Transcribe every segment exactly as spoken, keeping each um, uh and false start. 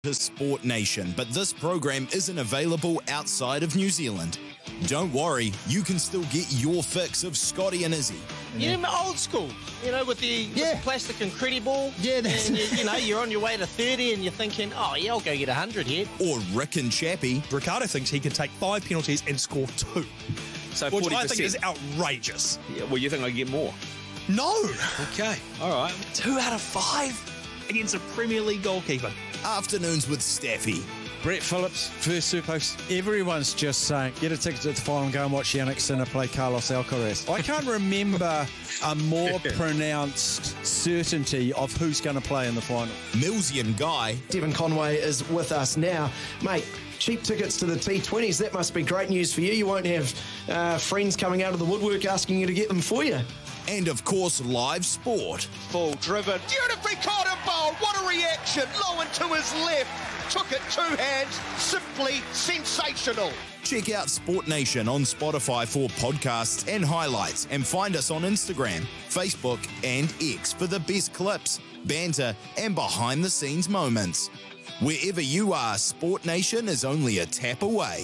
to Sport Nation, but this program isn't available outside of New Zealand. Don't worry, you can still get your fix of Scotty and Izzy. Yeah, old school, you know, with the, Yeah. with the plastic and credible. Yeah, that's- and you, you know, you're on your way to thirty and you're thinking, oh, yeah, I'll go get one hundred here. Or Rick and Chappie. Ricardo thinks he can take five penalties and score two, So which forty I percent. think is outrageous. Yeah, well, you think I get more? No! Okay, all right. Two out of five against a Premier League goalkeeper. Afternoons with Staffy. Brett Phillips, first Superpost. Everyone's just saying, get a ticket to the final and go and watch Yannick Sinner play Carlos Alcaraz. I can't remember a more pronounced certainty of who's going to play in the final. Millsy and Guy. Devon Conway is with us now. Mate, cheap tickets to the T twenties. That must be great news for you. You won't have uh, friends coming out of the woodwork asking you to get them for you. And of course, live sport. Full driven. Beautifully caught and bowled. What a reaction. Low and to his left. Took it two hands. Simply sensational. Check out Sport Nation on Spotify for podcasts and highlights, and find us on Instagram, Facebook, and X for the best clips, banter, and behind-the-scenes moments. Wherever you are, Sport Nation is only a tap away.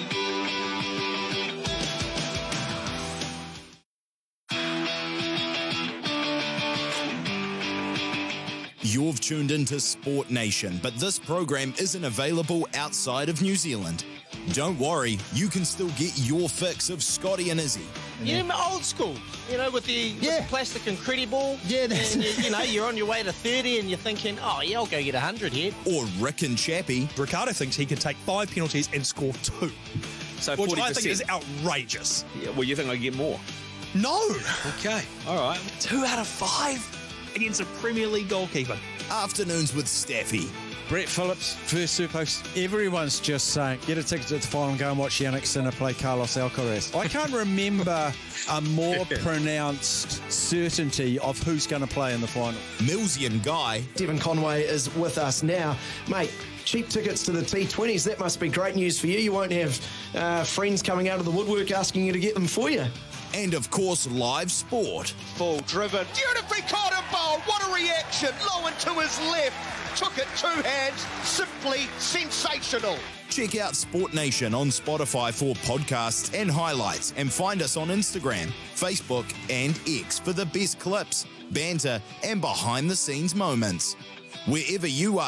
You've tuned into Sport Nation, but this program isn't available outside of New Zealand. Don't worry, you can still get your fix of Scotty and Izzy. Yeah, old school, you know, with the, with Yeah. the plastic and credible. Yeah, that's- and you, you know, you're on your way to thirty and you're thinking, oh, yeah, I'll go get one hundred here. Or Rick and Chappie. Ricardo thinks he can take five penalties and score two, So which forty I percent. think is outrageous. Yeah, well, you think I get more? No! Okay, all right. Two out of five against a Premier League goalkeeper. Afternoons with Staffy. Brett Phillips, first Superpost. Everyone's just saying, get a ticket to the final and go and watch Yannick Sinner play Carlos Alcaraz. I can't remember a more pronounced certainty of who's going to play in the final. Millsy and Guy. Devon Conway is with us now. Mate, cheap tickets to the T twenties. That must be great news for you. You won't have uh, friends coming out of the woodwork asking you to get them for you. And of course, live sport. Full driven. Beautifully caught and bowled. What a reaction. Low and to his left. Took it two hands. Simply sensational. Check out Sport Nation on Spotify for podcasts and highlights, and find us on Instagram, Facebook, and X for the best clips, banter, and behind-the-scenes moments. Wherever you are,